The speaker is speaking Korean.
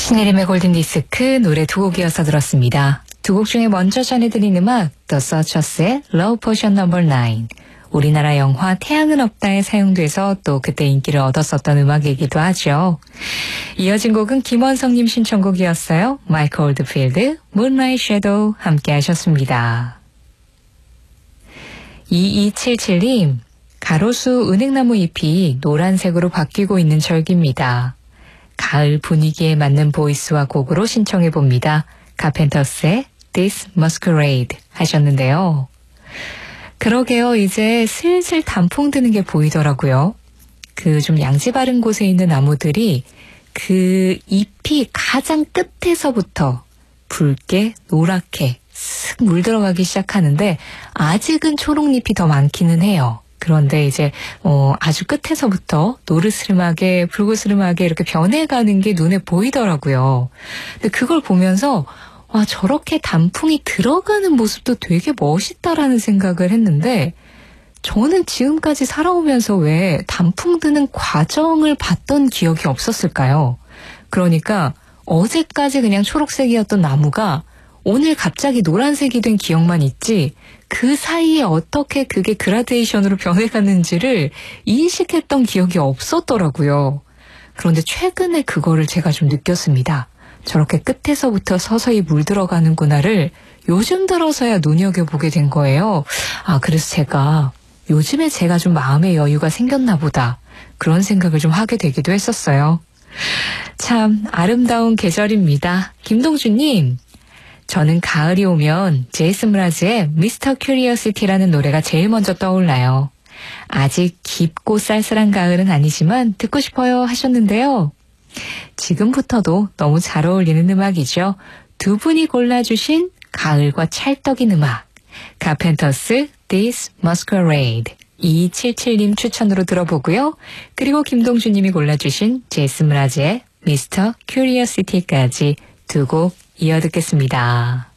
신혜림의 골든디스크 노래 두 곡 이어서 들었습니다. 두 곡 중에 먼저 전해드린 음악 The Searchers의 Love Potion No. 9. 우리나라 영화 태양은 없다에 사용돼서 또 그때 인기를 얻었었던 음악이기도 하죠. 이어진 곡은 김원성님 신청곡이었어요. 마이클 올드필드 Moonlight Shadow 함께 하셨습니다. 2277님, 가로수 은행나무 잎이 노란색으로 바뀌고 있는 절기입니다. 가을 분위기에 맞는 보이스와 곡으로 신청해봅니다. 카펜터스의 This Masquerade 하셨는데요. 그러게요. 이제 슬슬 단풍 드는 게 보이더라고요. 그 좀 양지 바른 곳에 있는 나무들이 그 잎이 가장 끝에서부터 붉게 노랗게 쓱 물들어가기 시작하는데 아직은 초록잎이 더 많기는 해요. 그런데 이제 아주 끝에서부터 노르스름하게 붉으스름하게 이렇게 변해가는 게 눈에 보이더라고요. 근데 그걸 보면서 와, 저렇게 단풍이 들어가는 모습도 되게 멋있다라는 생각을 했는데 저는 지금까지 살아오면서 왜 단풍 드는 과정을 봤던 기억이 없었을까요? 그러니까 어제까지 그냥 초록색이었던 나무가 오늘 갑자기 노란색이 된 기억만 있지 그 사이에 어떻게 그게 그라데이션으로 변해가는지를 인식했던 기억이 없었더라고요. 그런데 최근에 그거를 제가 좀 느꼈습니다. 저렇게 끝에서부터 서서히 물들어가는구나를 요즘 들어서야 눈여겨보게 된 거예요. 그래서 요즘에 제가 좀 마음의 여유가 생겼나 보다. 그런 생각을 좀 하게 되기도 했었어요. 참 아름다운 계절입니다. 김동주님, 저는 가을이 오면 제이슨 브라즈의 미스터 큐리어시티라는 노래가 제일 먼저 떠올라요. 아직 깊고 쌀쌀한 가을은 아니지만 듣고 싶어요 하셨는데요. 지금부터도 너무 잘 어울리는 음악이죠. 두 분이 골라주신 가을과 찰떡인 음악. 카펜터스 This Masquerade 2277님 추천으로 들어보고요. 그리고 김동주님이 골라주신 제이슨 브라즈의 미스터 큐리어시티까지 두 곡 이어 듣겠습니다.